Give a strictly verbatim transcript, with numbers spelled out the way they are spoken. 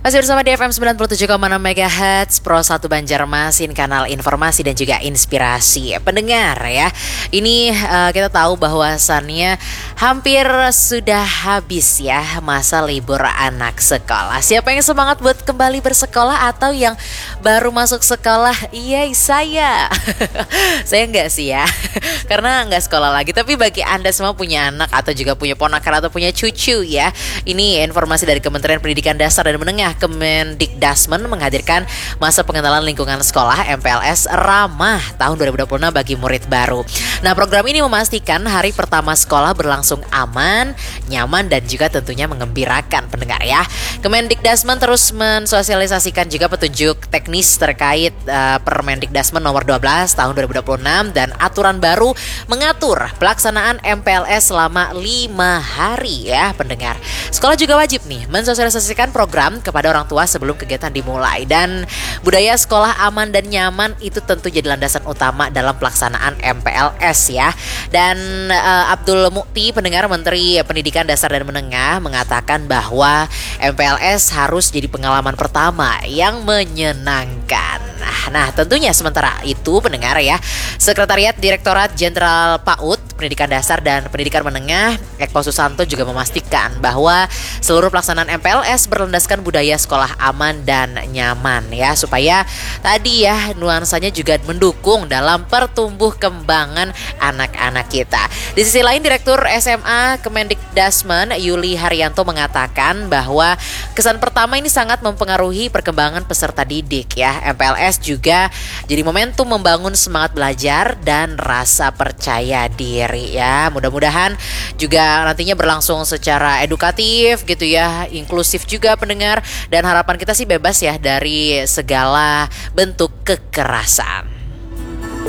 Masih bersama di F M sembilan puluh tujuh koma enam MHz Pro satu Banjarmasin, kanal informasi dan juga inspirasi pendengar ya. Ini uh, kita tahu bahwasannya hampir sudah habis ya masa libur anak sekolah. Siapa yang semangat buat kembali bersekolah atau yang baru masuk sekolah? Iya, saya. Saya enggak sih ya. Karena enggak sekolah lagi. Tapi bagi Anda semua punya anak atau juga punya ponakan atau punya cucu ya. Ini informasi dari Kementerian Pendidikan Dasar dan Menengah, Kemendikdasmen menghadirkan masa pengenalan lingkungan sekolah M P L S ramah tahun dua ribu dua puluh enam bagi murid baru. Nah, program ini memastikan hari pertama sekolah berlangsung aman, nyaman dan juga tentunya mengembirakan pendengar ya. Kemendikdasmen terus mensosialisasikan juga petunjuk teknis terkait uh, Permendikdasmen nomor dua belas tahun dua ribu dua puluh enam dan aturan baru mengatur pelaksanaan M P L S selama lima hari ya pendengar. Sekolah juga wajib nih mensosialisasikan program kepada orang tua sebelum kegiatan dimulai, dan budaya sekolah aman dan nyaman itu tentu jadi landasan utama dalam pelaksanaan M P L S ya. Dan uh, Abdul Mukti, pendengar Menteri Pendidikan Dasar dan Menengah, mengatakan bahwa M P L S harus jadi pengalaman pertama yang menyenangkan. Nah, tentunya sementara itu pendengar ya, Sekretariat Direktorat Jenderal PAUD Pendidikan Dasar dan Pendidikan Menengah, Eko Susanto, juga memastikan bahwa seluruh pelaksanaan M P L S berlandaskan budaya sekolah aman dan nyaman ya, supaya tadi ya nuansanya juga mendukung dalam pertumbuh kembangan anak-anak kita. Di sisi lain, Direktur S M A Kemendikdasmen Yuli Haryanto mengatakan bahwa kesan pertama ini sangat mempengaruhi perkembangan peserta didik ya. M P L S juga jadi momentum membangun semangat belajar dan rasa percaya diri ya. Mudah-mudahan juga nantinya berlangsung secara edukatif gitu ya, inklusif juga pendengar, dan harapan kita sih bebas ya dari segala bentuk kekerasan.